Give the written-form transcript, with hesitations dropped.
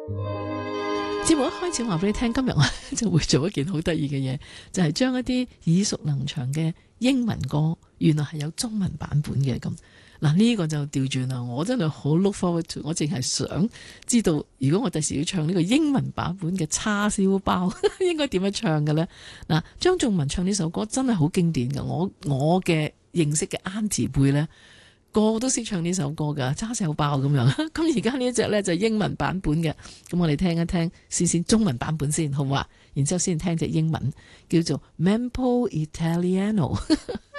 節目一開始話俾你聽，今日我就會做一件好得意嘅嘢，就係將一啲耳熟能詳嘅英文歌，原來係有中文版本嘅咁。嗱，呢個就調轉啦，我真係好 look forward to，我淨係想知道，如果我第時要唱呢個英文版本嘅叉燒包，應該點樣唱嘅呢？嗱，張頌文唱呢首歌真係好經典嘅，我嘅認識嘅 auntie 輩呢，個個都識唱呢首歌噶，叉燒包咁樣。咁而家呢一隻呢，就係英文版本嘅，咁我哋聽一聽先中文版本先，好唔好啊？然之後先聽隻英文，叫做 Mempo Italiano。